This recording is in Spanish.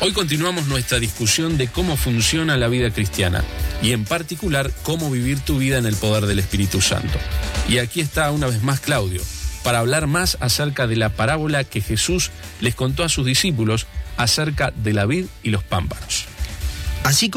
Hoy continuamos nuestra discusión de cómo funciona la vida cristiana y en particular cómo vivir tu vida en el poder del Espíritu Santo. Y aquí está una vez más Claudio para hablar más acerca de la parábola que Jesús les contó a sus discípulos acerca de la vid y los pámpanos. Así